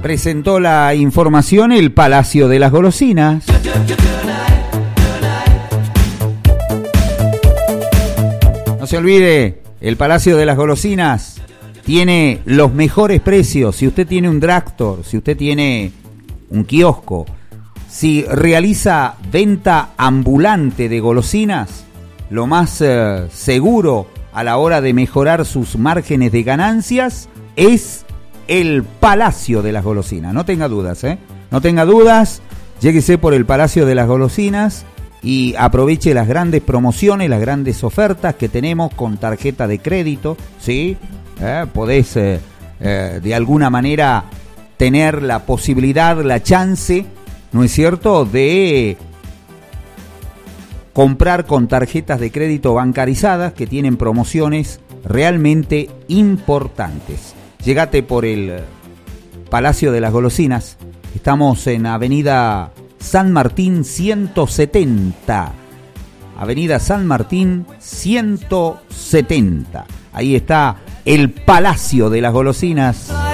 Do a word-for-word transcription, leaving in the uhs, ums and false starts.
presentó la información el Palacio de las Golosinas. No se olvide, el Palacio de las Golosinas tiene los mejores precios. Si usted tiene un drugstore, si usted tiene un kiosco, si realiza venta ambulante de golosinas, lo más eh, seguro a la hora de mejorar sus márgenes de ganancias es el Palacio de las Golosinas. No tenga dudas, ¿eh? No tenga dudas, lléguese por el Palacio de las Golosinas y aproveche las grandes promociones, las grandes ofertas que tenemos con tarjeta de crédito, ¿sí? ¿Eh? Podés eh, eh, de alguna manera tener la posibilidad, la chance, ¿no es cierto?, de comprar con tarjetas de crédito bancarizadas que tienen promociones realmente importantes. Llegate por el Palacio de las Golosinas. Estamos en Avenida San Martín ciento setenta. Avenida San Martín ciento setenta. Ahí está el Palacio de las Golosinas.